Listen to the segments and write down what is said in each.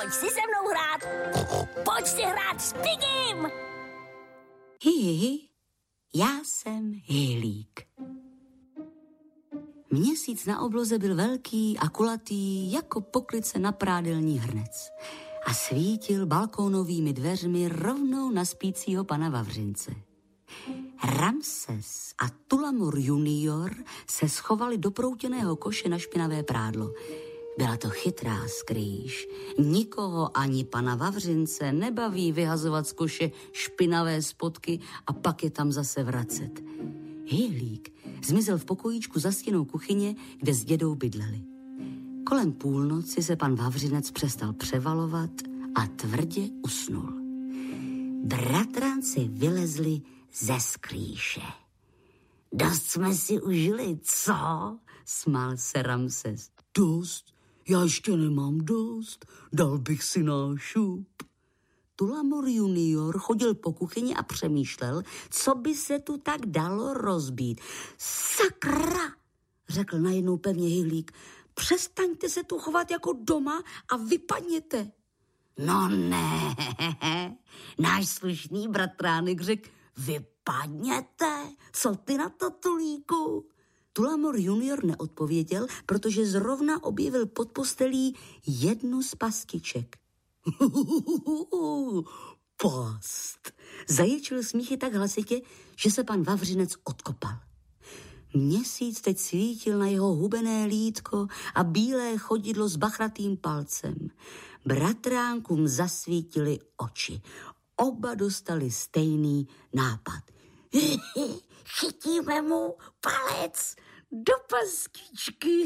Pojď si se mnou hrát. Pojď si hrát s Pigim. Hi, já jsem Hyhlík. Měsíc na obloze byl velký a kulatý jako poklice na prádelní hrnec a svítil balkónovými dveřmi rovnou na spícího pana Vavřince. Ramses a Tulamur junior se schovali do proutěného koše na špinavé prádlo. Byla to chytrá skrýš. Nikoho ani pana Vavřince nebaví vyhazovat z koše špinavé spodky a pak je tam zase vracet. Hyhlík zmizel v pokojíčku za stěnou kuchyně, kde s dědou bydleli. Kolem půlnoci se pan Vavřinec přestal převalovat a tvrdě usnul. Bratranci vylezli ze skrýše. Dost jsme si užili, co? Smál se Ramses. Dost? Já ještě nemám dost. Dal bych si nášup. Tulamur junior chodil po kuchyni a přemýšlel, co by se tu tak dalo rozbít. Sakra, řekl najednou pevně Hyhlík. Přestaňte se tu chovat jako doma a vypadněte. No ne, náš slušný bratránek řekl, vypadněte, co ty na to, Tulíku? Tulamur junior neodpověděl, protože zrovna objevil pod postelí jednu z pastiček. Past, zaječil smíchy tak hlasitě, že se pan Vavřinec odkopal. Měsíc teď svítil na jeho hubené lítko a bílé chodidlo s bachratým palcem. Bratránkům zasvítily oči. Oba dostali stejný nápad. Chytíme mu palec do pastičky.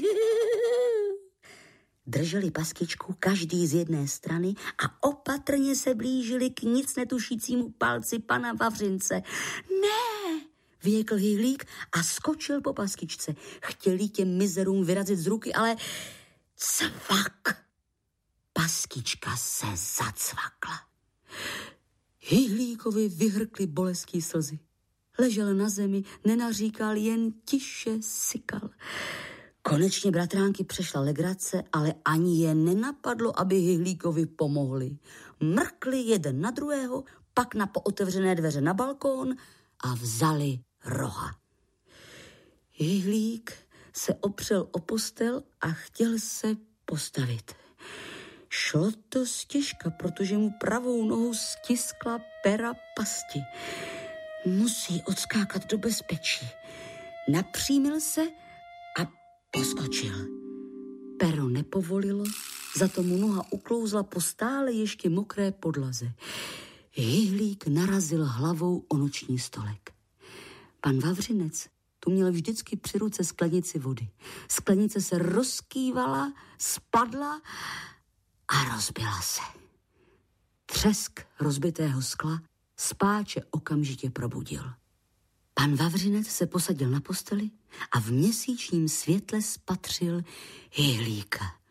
Drželi pastičku každý z jedné strany a opatrně se blížili k nic netušícímu palci pana Vavřince. Ne, vyjekl Hyhlík a skočil po pastičce. Chtěli těm mizerům vyrazit z ruky, ale cvak. Pastička se zacvakla. Hyhlíkovi vyhrkly bolestí slzy. Ležel na zemi, nenaříkal, jen tiše sykal. Konečně bratránky přešla legrace, ale ani je nenapadlo, aby Hyhlíkovi pomohli. Mrkli jeden na druhého, pak na pootevřené dveře na balkón a vzali roha. Hyhlík se opřel o postel a chtěl se postavit. Šlo to stěžka, protože mu pravou nohu stiskla pera pasti. Musí odskákat do bezpečí. Napřímil se a poskočil. Pero nepovolilo, zato mu noha uklouzla po stále ještě mokré podlaze. Hyhlík narazil hlavou o noční stolek. Pan Vavřinec tu měl vždycky při ruce sklenici vody. Sklenice se rozkývala, spadla a rozbila se. Třesk rozbitého skla spáče okamžitě probudil. Pan Vavřinec se posadil na posteli a v měsíčním světle spatřil Hyhlíka.